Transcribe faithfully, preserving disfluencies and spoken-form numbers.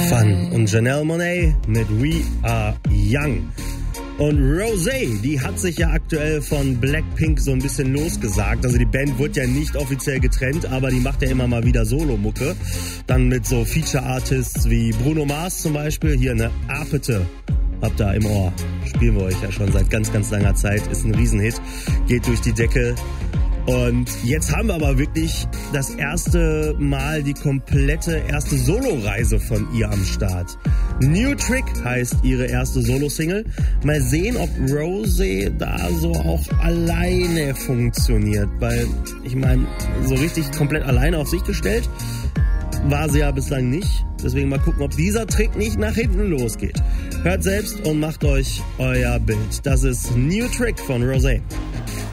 Fun und Janelle Monáe mit We Are Young. Und Rosé, die hat sich ja aktuell von Blackpink so ein bisschen losgesagt. Also die Band wird ja nicht offiziell getrennt, aber die macht ja immer mal wieder Solo-Mucke. Dann mit so Feature-Artists wie Bruno Mars zum Beispiel. Hier eine Apete habt ihr im Ohr. Spielen wir euch ja schon seit ganz, ganz langer Zeit. Ist ein Riesenhit. Geht durch die Decke. Und jetzt haben wir aber wirklich das erste Mal die komplette erste Solo-Reise von ihr am Start. New Trick heißt ihre erste Solo-Single. Mal sehen, ob Rosé da so auch alleine funktioniert. Weil, ich meine, so richtig komplett alleine auf sich gestellt war sie ja bislang nicht. Deswegen mal gucken, ob dieser Trick nicht nach hinten losgeht. Hört selbst und macht euch euer Bild. Das ist New Trick von Rosé.